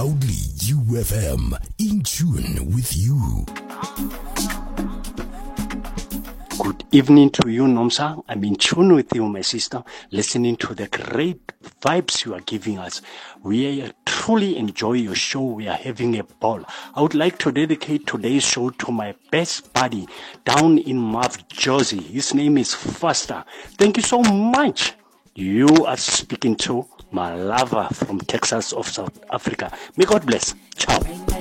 Proudly UFM, in tune with you. Good evening to you, Nomsa. I'm in tune with you, my sister, listening to the great vibes you are giving us. We truly enjoy your show. We are having a ball. I would like to dedicate today's show to my best buddy down in Marv, Jersey. His name is Foster. Thank you so much. You are speaking to my lover from Texas of South Africa. May God bless. Ciao.